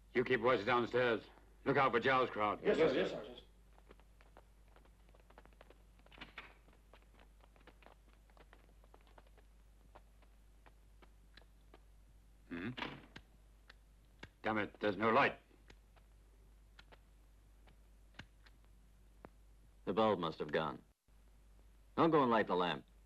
You keep watch downstairs. Look out for Giles' crowd. Yes, sir. Yes, Sergeant. Hmm? Damn it, there's no light. The bulb must have gone. I'll go and light the lamp.